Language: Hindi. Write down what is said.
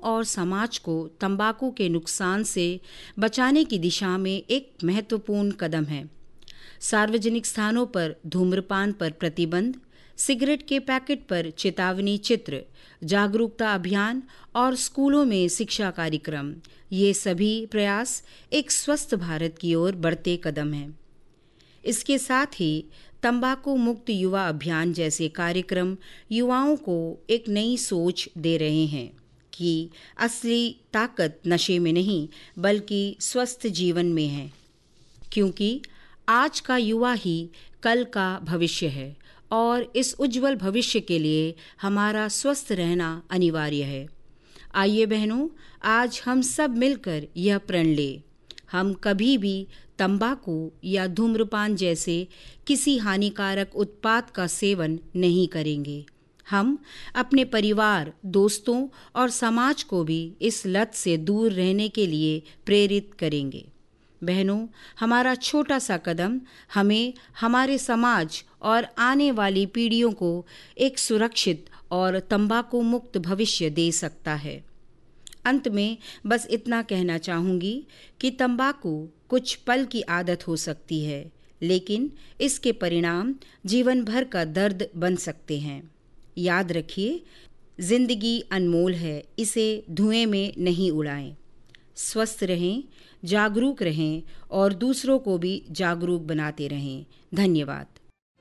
और समाज को तंबाकू के नुकसान से बचाने की दिशा में एक महत्वपूर्ण कदम है। सार्वजनिक स्थानों पर धूम्रपान पर प्रतिबंध, सिगरेट के पैकेट पर चेतावनी चित्र, जागरूकता अभियान और स्कूलों में शिक्षा कार्यक्रम, ये सभी प्रयास एक स्वस्थ भारत की ओर बढ़ते कदम हैं। इसके साथ ही तंबाकू मुक्त युवा अभियान जैसे कार्यक्रम युवाओं को एक नई सोच दे रहे हैं कि असली ताकत नशे में नहीं बल्कि स्वस्थ जीवन में है, क्योंकि आज का युवा ही कल का भविष्य है और इस उज्जवल भविष्य के लिए हमारा स्वस्थ रहना अनिवार्य है। आइए बहनों, आज हम सब मिलकर यह प्रण लें, हम कभी भी तंबाकू या धूम्रपान जैसे किसी हानिकारक उत्पाद का सेवन नहीं करेंगे। हम अपने परिवार, दोस्तों और समाज को भी इस लत से दूर रहने के लिए प्रेरित करेंगे। बहनों, हमारा छोटा सा कदम हमें, हमारे समाज और आने वाली पीढ़ियों को एक सुरक्षित और तंबाकू मुक्त भविष्य दे सकता है। अंत में बस इतना कहना चाहूँगी कि तंबाकू कुछ पल की आदत हो सकती है, लेकिन इसके परिणाम जीवन भर का दर्द बन सकते हैं। याद रखिए, जिंदगी अनमोल है, इसे धुएं में नहीं उड़ाएं। स्वस्थ रहें, जागरूक रहें और दूसरों को भी जागरूक बनाते रहें। धन्यवाद।